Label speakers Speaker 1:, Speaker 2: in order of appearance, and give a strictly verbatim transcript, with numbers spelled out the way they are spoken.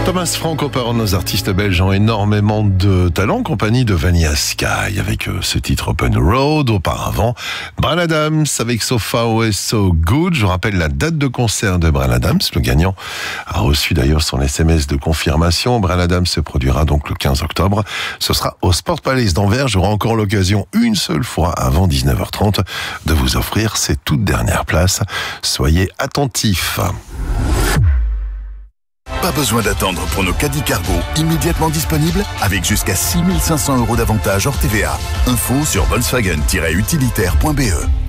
Speaker 1: Thomas Frank Hopper, nos artistes belges ont énormément de talent, en compagnie de Vanilla Sky, avec euh, ce titre Open Road. Auparavant, Bryan Adams avec So Far Away So Good. Je vous rappelle la date de concert de Bryan Adams. Le gagnant a reçu d'ailleurs son S M S de confirmation. Bryan Adams se produira donc le quinze octobre. Ce sera au Sport Palace d'Anvers. J'aurai encore l'occasion, une seule fois avant dix-neuf heures trente, de vous offrir ces toutes dernières places. Soyez attentifs.
Speaker 2: Pas besoin d'attendre pour nos caddies cargo immédiatement disponibles avec jusqu'à six mille cinq cents euros d'avantage hors T V A. Info sur volkswagen tiret utilitaire point b e.